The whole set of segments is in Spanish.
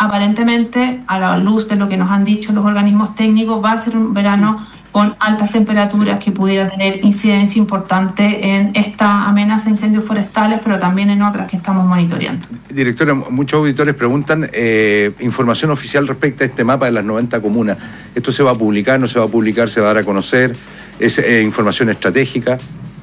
aparentemente, a la luz de lo que nos han dicho los organismos técnicos, va a ser un verano con altas temperaturas que pudiera tener incidencia importante en esta amenaza de incendios forestales, pero también en otras que estamos monitoreando. Directora, muchos auditores preguntan información oficial respecto a este mapa de las 90 comunas. ¿Esto se va a publicar, no se va a publicar, se va a dar a conocer? ¿Es información estratégica?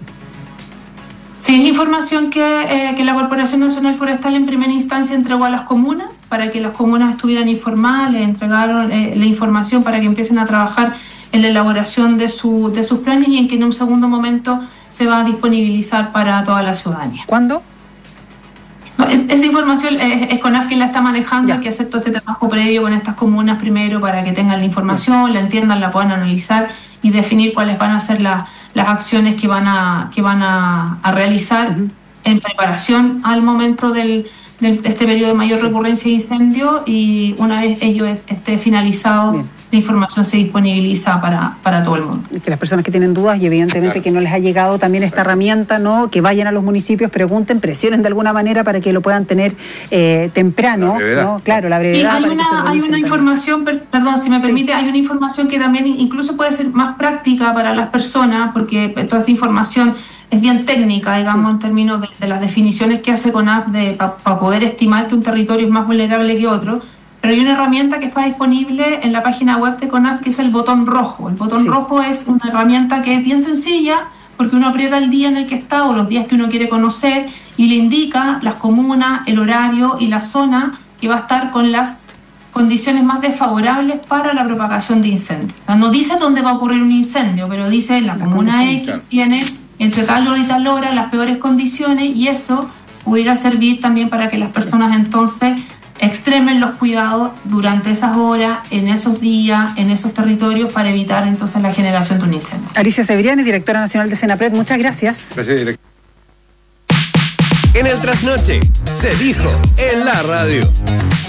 Sí, es información que la Corporación Nacional Forestal en primera instancia entregó a las comunas para que las comunas estuvieran informadas, les entregaron la información para que empiecen a trabajar en la elaboración de sus planes y en que en un segundo momento se va a disponibilizar para toda la ciudadanía. ¿Cuándo? No, esa información es CONAF quien la está manejando, hay que hacer todo este trabajo previo con estas comunas primero para que tengan la información, la entiendan, la puedan analizar y definir cuáles van a ser las acciones que van a realizar en preparación al momento de este periodo de mayor recurrencia de incendio, y una vez ello esté finalizado, la información se disponibiliza para todo el mundo. Que las personas que tienen dudas y evidentemente que no les ha llegado también esta herramienta, ¿no? Que vayan a los municipios, pregunten, presionen de alguna manera para que lo puedan tener temprano, ¿no? Claro, la brevedad. Sí, hay una información, perdón, si me permite, hay una información que también incluso puede ser más práctica para las personas, porque toda esta información es bien técnica, digamos, en términos de las definiciones que hace CONAF para poder estimar que un territorio es más vulnerable que otro. Pero hay una herramienta que está disponible en la página web de CONAF, que es el botón rojo. El botón rojo es una herramienta que es bien sencilla, porque uno aprieta el día en el que está o los días que uno quiere conocer y le indica las comunas, el horario y la zona que va a estar con las condiciones más desfavorables para la propagación de incendios. O sea, no dice dónde va a ocurrir un incendio, pero dice la comuna X tiene entre tal hora y tal hora las peores condiciones, y eso pudiera servir también para que las personas entonces extremen los cuidados durante esas horas, en esos días, en esos territorios, para evitar entonces la generación de un incendio. Alicia Cebriani, directora nacional de Senapred, muchas gracias. Gracias, directora. En el Trasnoche se dijo en la radio.